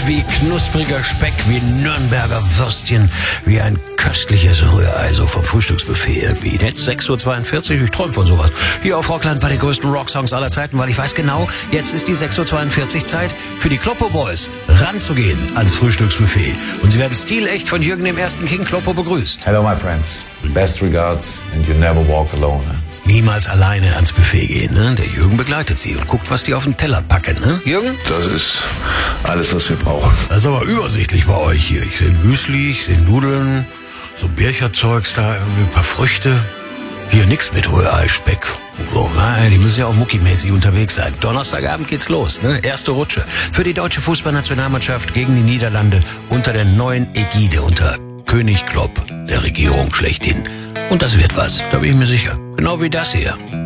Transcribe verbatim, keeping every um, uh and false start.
ist wie knuspriger Speck, wie Nürnberger Würstchen, wie ein köstliches Rührei, so vom Frühstücksbuffet irgendwie. Jetzt sechs Uhr zweiundvierzig, ich träume von sowas. Hier auf Rockland bei den größten Rocksongs aller Zeiten, weil ich weiß genau, jetzt ist die sechs Uhr zweiundvierzig Zeit für die Kloppo Boys ranzugehen ans Frühstücksbuffet. Und sie werden stilecht von Jürgen dem ersten King Kloppo begrüßt. Hello my friends, best regards and you never walk alone. Eh? Niemals alleine ans Buffet gehen, ne? Der Jürgen begleitet sie und guckt, was die auf den Teller packen, ne? Jürgen? Das ist alles, was wir brauchen. Das ist aber übersichtlich bei euch hier. Ich sehe Müsli, ich sehe Nudeln, so Bircherzeugs da, irgendwie ein paar Früchte. Hier nix mit Rührei, Speck. So, nein, die müssen ja auch muckimäßig unterwegs sein. Donnerstagabend geht's los, ne? Erste Rutsche für die deutsche Fußballnationalmannschaft gegen die Niederlande unter der neuen Ägide, unter König Klopp, der Regierung schlechthin. Und das wird was, da bin ich mir sicher. Genau wie das hier.